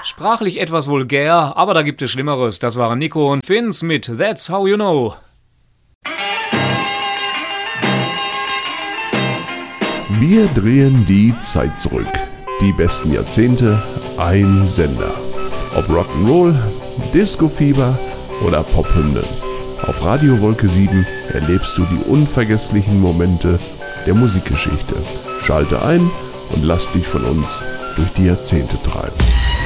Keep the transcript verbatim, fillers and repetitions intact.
Sprachlich etwas vulgär, aber da gibt es Schlimmeres. Das waren Nico und Vince mit That's How You Know. Wir drehen die Zeit zurück. Die besten Jahrzehnte, ein Sender. Ob Rock'n'Roll, Disco-Fieber oder Pophymnen. Auf Radio Wolke sieben erlebst du die unvergesslichen Momente der Musikgeschichte. Schalte ein und lass dich von uns durch die Jahrzehnte treiben.